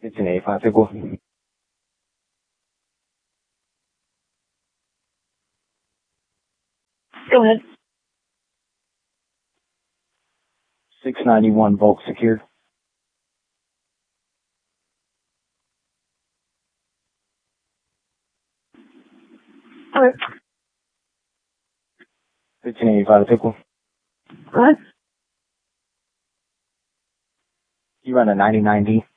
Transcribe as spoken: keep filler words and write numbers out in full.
fifteen eighty-five, pickle. Go ahead. six ninety-one Volk secured. Okay. fifteen eighty-five, pickle. Go ahead. You run a ninety-nine D.